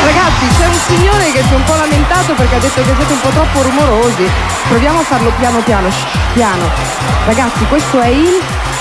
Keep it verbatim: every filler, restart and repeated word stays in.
Ragazzi, c'è un signore che si è un po' lamentato perché ha detto che siete un po' troppo rumorosi. Proviamo a farlo piano piano, shh, piano. Ragazzi, questo è il